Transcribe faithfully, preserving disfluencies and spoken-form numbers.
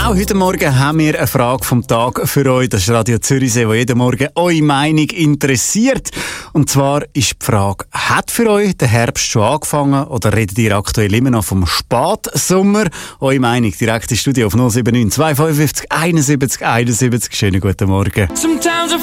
Auch heute Morgen haben wir eine Frage vom Tag für euch. Das ist Radio Zürichsee, wo jeden Morgen eure Meinung interessiert. Und zwar ist die Frage, hat für euch der Herbst schon angefangen oder redet ihr aktuell immer noch vom Spätsommer? Eure Meinung direkt ins Studio auf null sieben neun zwei fünf fünf einundsiebzig einundsiebzig. Schönen guten Morgen.